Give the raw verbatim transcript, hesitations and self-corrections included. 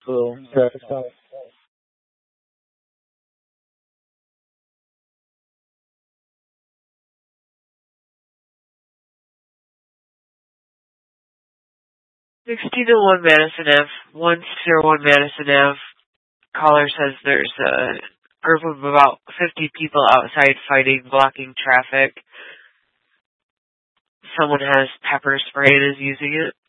little traffic stop. sixteen oh one Madison Avenue, one six oh one Madison Avenue. Caller says there's a group of about fifty people outside fighting, blocking traffic. Someone has pepper spray and is using it.